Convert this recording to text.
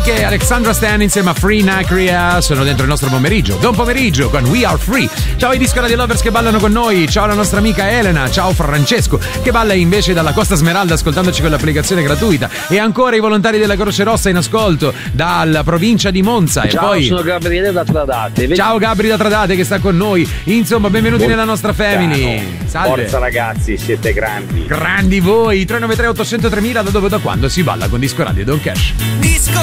anche Alexandra Stan insieme a Free Nacria sono dentro il nostro pomeriggio. Buon pomeriggio con We Are Free. Ciao ai Disco Radio Lovers che ballano con noi. Ciao alla nostra amica Elena. Ciao Francesco che balla invece dalla Costa Smeralda ascoltandoci con l'applicazione gratuita. E ancora i volontari della Croce Rossa in ascolto dalla provincia di Monza. Ciao, e poi sono Gabriele da Tradate. Ciao Gabri da Tradate che sta con noi. Insomma, benvenuti nella nostra family. Salve. Forza ragazzi, siete grandi. Grandi voi. 393 800 3000 da dove da quando si balla con Disco Radio Don Cash. Disco